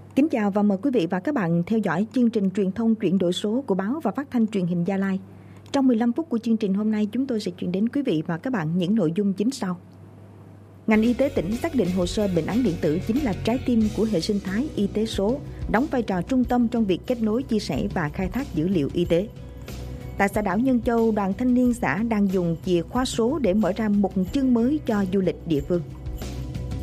Kính chào và mời quý vị và các bạn theo dõi chương trình truyền thông chuyển đổi số của báo và phát thanh truyền hình Gia Lai. Trong 15 phút của chương trình hôm nay, chúng tôi sẽ chuyển đến quý vị và các bạn những nội dung chính sau. Ngành y tế tỉnh xác định hồ sơ bệnh án điện tử chính là trái tim của hệ sinh thái y tế số, đóng vai trò trung tâm trong việc kết nối, chia sẻ và khai thác dữ liệu y tế. Tại xã đảo Nhân Châu, đoàn thanh niên xã đang dùng chìa khóa số để mở ra một chương mới cho du lịch địa phương.